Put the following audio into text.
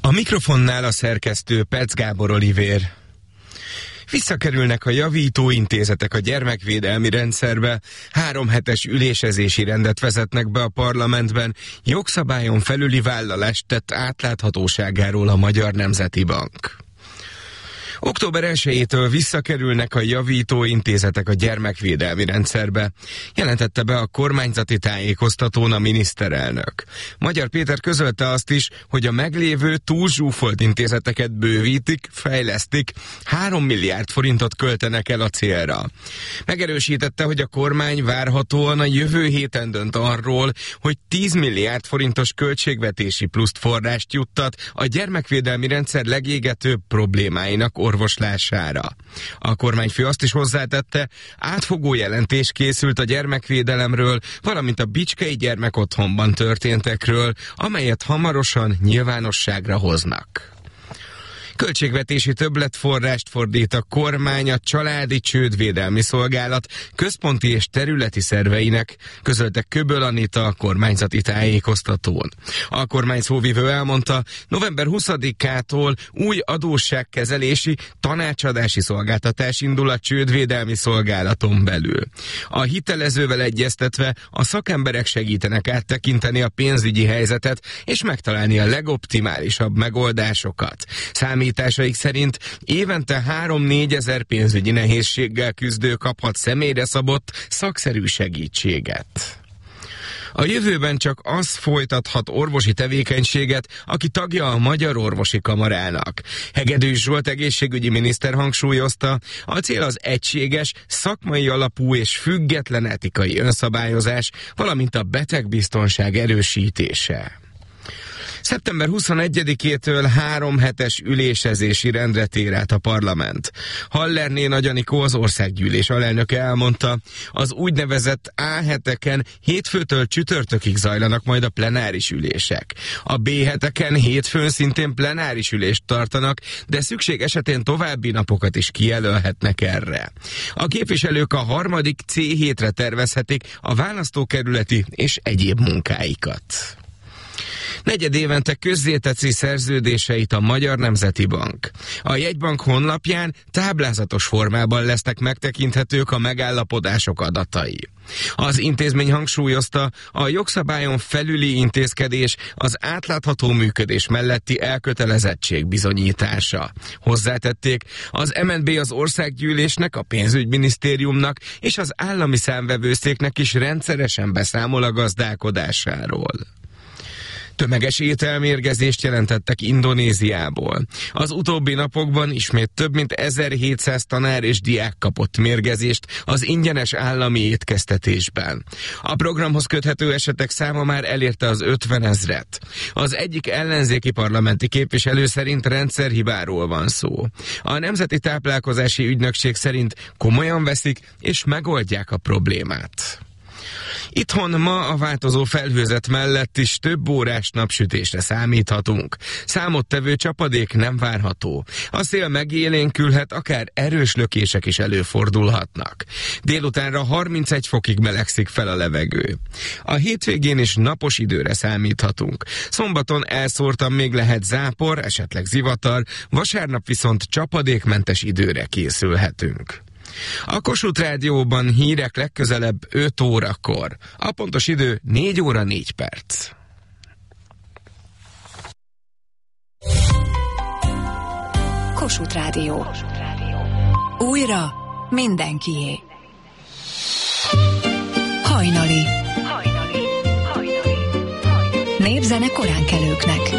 A mikrofonnál a szerkesztő Pec Gábor Olivér. Visszakerülnek a javító intézetek a gyermekvédelmi rendszerbe, 3 hetes ülésezési rendet vezetnek be a parlamentben, jogszabályon felüli vállalást tett átláthatóságáról a Magyar Nemzeti Bank. Október 1-től visszakerülnek a javító intézetek a gyermekvédelmi rendszerbe, jelentette be a kormányzati tájékoztatón a miniszterelnök. Magyar Péter közölte azt is, hogy a meglévő túlzsúfolt intézeteket bővítik, fejlesztik, 3 milliárd forintot költenek el a célra. Megerősítette, hogy a kormány várhatóan a jövő héten dönt arról, hogy 10 milliárd forintos költségvetési pluszt forrást juttat a gyermekvédelmi rendszer legégetőbb problémáinak orvoslására. A kormányfő azt is hozzátette, átfogó jelentés készült a gyermekvédelemről, valamint a Bicskei Gyermekotthonban történtekről, amelyet hamarosan nyilvánosságra hoznak. Költségvetési többletforrást fordít a kormány a Családi Csődvédelmi Szolgálat központi és területi szerveinek, közölte Köböl Anita a kormányzati tájékoztatón. A kormány szóvivő elmondta, november 20-ától új adósságkezelési tanácsadási szolgáltatás indul a Csődvédelmi Szolgálaton belül. A hitelezővel egyeztetve a szakemberek segítenek áttekinteni a pénzügyi helyzetet és megtalálni a legoptimálisabb megoldásokat. Számításaik szerint évente 3-4 ezer pénzügyi nehézséggel küzdő kaphat személyre szabott szakszerű segítséget. A jövőben csak az folytathat orvosi tevékenységet, aki tagja a Magyar Orvosi Kamarának. Hegedűs Zsolt egészségügyi miniszter hangsúlyozta, a cél az egységes, szakmai alapú és független etikai önszabályozás, valamint a betegbiztonság erősítése. Szeptember 21-től 3 hetes ülésezési rendre tér át a parlament. Hallerné Nagy Anikó, az országgyűlés alelnöke elmondta, az úgynevezett A-heteken hétfőtől csütörtökig zajlanak majd a plenáris ülések. A B-heteken hétfőn szintén plenáris ülést tartanak, de szükség esetén további napokat is kijelölhetnek erre. A képviselők a 3. C-hétre tervezhetik a választókerületi és egyéb munkáikat. Negyedévente közzéteszi szerződéseit a Magyar Nemzeti Bank. A jegybank honlapján táblázatos formában lesznek megtekinthetők a megállapodások adatai. Az intézmény hangsúlyozta, a jogszabályon felüli intézkedés az átlátható működés melletti elkötelezettség bizonyítása. Hozzátették, az MNB az országgyűlésnek, a pénzügyminisztériumnak és az állami számvevőszéknek is rendszeresen beszámol a gazdálkodásáról. Tömeges ételmérgezést jelentettek Indonéziából. Az utóbbi napokban ismét több mint 1700 tanár és diák kapott mérgezést az ingyenes állami étkeztetésben. A programhoz köthető esetek száma már elérte az 50 000-et. Az egyik ellenzéki parlamenti képviselő szerint rendszerhibáról van szó. A Nemzeti Táplálkozási Ügynökség szerint komolyan veszik és megoldják a problémát. Itthon ma a változó felhőzet mellett is több órás napsütésre számíthatunk. Számottevő csapadék nem várható. A szél megélénkülhet, akár erős lökések is előfordulhatnak. Délutánra 31 fokig melegszik fel a levegő. A hétvégén is napos időre számíthatunk. Szombaton elszórtan még lehet zápor, esetleg zivatar, vasárnap viszont csapadékmentes időre készülhetünk. A Kossuth Rádióban hírek legközelebb 5 órakor. A pontos idő 4 óra 4 perc. Kossuth Rádió. Újra mindenkié. Hajnali. Népzene koránkelőknek.